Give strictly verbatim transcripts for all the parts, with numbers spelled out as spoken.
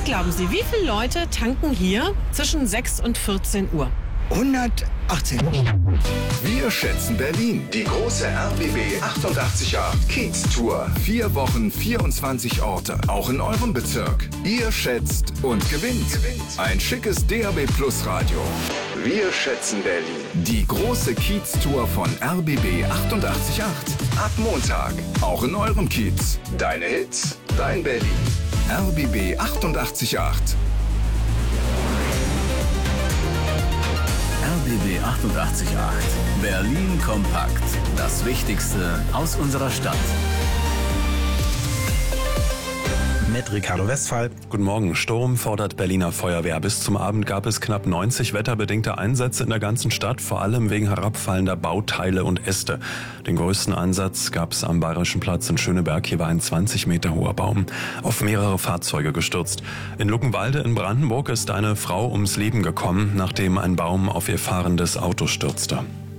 Was glauben Sie, wie viele Leute tanken hier zwischen sechs und vierzehn Uhr? hundertachtzehn. Wir schätzen Berlin. Die große R B B achtundachtzig Komma acht Kiez Tour. Vier Wochen, vierundzwanzig Orte. Auch in eurem Bezirk. Ihr schätzt und gewinnt. Ein schickes D A B Plus Radio. Wir schätzen Berlin. Die große Kiez Tour von R B B achtundachtzig Komma acht. Ab Montag. Auch in eurem Kiez. Deine Hits, dein Berlin. R B B achtundachtzig Komma acht. R B B achtundachtzig Komma acht. Berlin kompakt. Das Wichtigste aus unserer Stadt. Mit Ricardo Westphal. Guten Morgen. Sturm fordert Berliner Feuerwehr. Bis zum Abend gab es knapp neunzig wetterbedingte Einsätze in der ganzen Stadt, vor allem wegen herabfallender Bauteile und Äste. Den größten Einsatz gab es am Bayerischen Platz in Schöneberg. Hier war ein zwanzig Meter hoher Baum auf mehrere Fahrzeuge gestürzt. In Luckenwalde in Brandenburg ist eine Frau ums Leben gekommen, nachdem ein Baum auf ihr fahrendes Auto stürzte.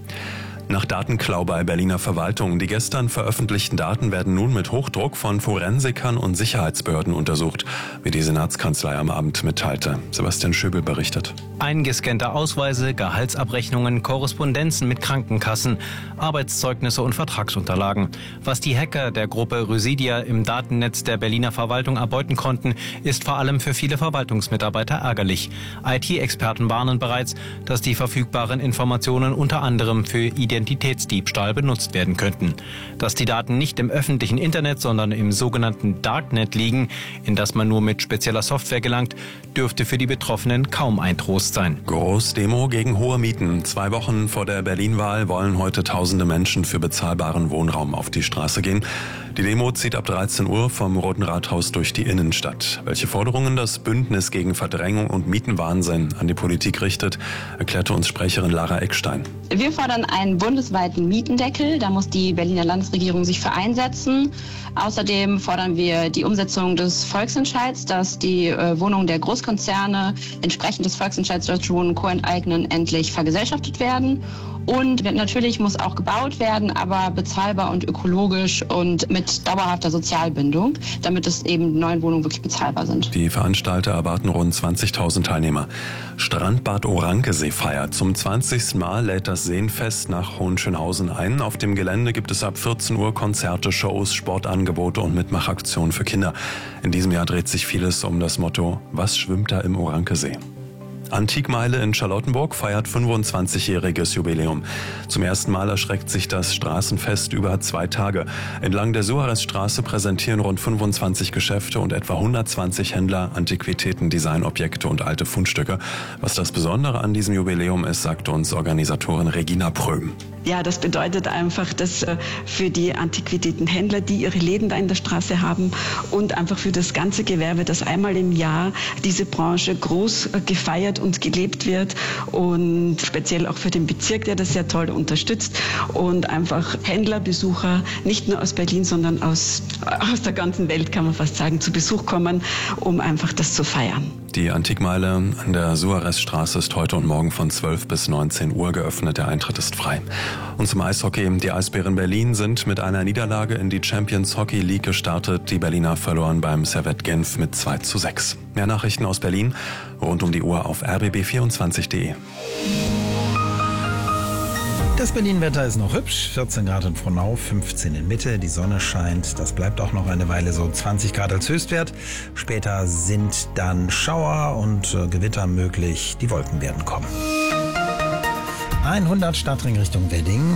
Nach Datenklau bei Berliner Verwaltung. Die gestern veröffentlichten Daten werden nun mit Hochdruck von Forensikern und Sicherheitsbehörden untersucht, wie die Senatskanzlei am Abend mitteilte. Sebastian Schöbel berichtet. Eingescannte Ausweise, Gehaltsabrechnungen, Korrespondenzen mit Krankenkassen, Arbeitszeugnisse und Vertragsunterlagen. Was die Hacker der Gruppe Rüsidia im Datennetz der Berliner Verwaltung erbeuten konnten, ist vor allem für viele Verwaltungsmitarbeiter ärgerlich. I T-Experten warnen bereits, dass die verfügbaren Informationen unter anderem für Identitätsdiebstahl benutzt werden könnten. Dass die Daten nicht im öffentlichen Internet, sondern im sogenannten Darknet liegen, in das man nur mit spezieller Software gelangt, dürfte für die Betroffenen kaum ein Trost sein. Großdemo gegen hohe Mieten. Zwei Wochen vor der Berlin-Wahl wollen heute tausende Menschen für bezahlbaren Wohnraum auf die Straße gehen. Die Demo zieht ab dreizehn Uhr vom Roten Rathaus durch die Innenstadt. Welche Forderungen das Bündnis gegen Verdrängung und Mietenwahnsinn an die Politik richtet, erklärte uns Sprecherin Lara Eckstein. Wir fordern einen bundesweiten Mietendeckel. Da muss die Berliner Landesregierung sich für einsetzen. Außerdem fordern wir die Umsetzung des Volksentscheids, dass die äh, Wohnungen der Großkonzerne entsprechend des Volksentscheids Deutsche Wohnen co-enteignen endlich vergesellschaftet werden. Und natürlich muss auch gebaut werden, aber bezahlbar und ökologisch und mit dauerhafter Sozialbindung, damit es eben neuen Wohnungen wirklich bezahlbar sind. Die Veranstalter erwarten rund zwanzigtausend Teilnehmer. Strandbad Orankesee feiert. Zum zwanzigsten Mal lädt das Seenfest nach Hohenschönhausen ein. Auf dem Gelände gibt es ab vierzehn Uhr Konzerte, Shows, Sportangebote und Mitmachaktionen für Kinder. In diesem Jahr dreht sich vieles um das Motto: Was schwimmt da im Orankesee? Antikmeile in Charlottenburg feiert fünfundzwanzigjähriges Jubiläum. Zum ersten Mal erstreckt sich das Straßenfest über zwei Tage. Entlang der Suarezstraße präsentieren rund fünfundzwanzig Geschäfte und etwa hundertzwanzig Händler Antiquitäten, Designobjekte und alte Fundstücke. Was das Besondere an diesem Jubiläum ist, sagt uns Organisatorin Regina Pröhm. Ja, das bedeutet einfach, dass für die Antiquitätenhändler, die ihre Läden da in der Straße haben, und einfach für das ganze Gewerbe, dass einmal im Jahr diese Branche groß gefeiert und gelebt wird, und speziell auch für den Bezirk, der das sehr toll unterstützt, und einfach Händler, Besucher, nicht nur aus Berlin, sondern aus, aus der ganzen Welt, kann man fast sagen, zu Besuch kommen, um einfach das zu feiern. Die Antikmeile an der Suarezstraße ist heute und morgen von zwölf bis neunzehn Uhr geöffnet. Der Eintritt ist frei. Und zum Eishockey. Die Eisbären Berlin sind mit einer Niederlage in die Champions Hockey League gestartet. Die Berliner verloren beim Servette Genf mit zwei zu sechs. Mehr Nachrichten aus Berlin rund um die Uhr auf r b b vierundzwanzig punkt de. Das Berlin-Wetter ist noch hübsch, vierzehn Grad in Frohnau, fünfzehn in Mitte, die Sonne scheint, das bleibt auch noch eine Weile so, zwanzig Grad als Höchstwert. Später sind dann Schauer und äh, Gewitter möglich, die Wolken werden kommen. hundert Stadtring Richtung Wedding.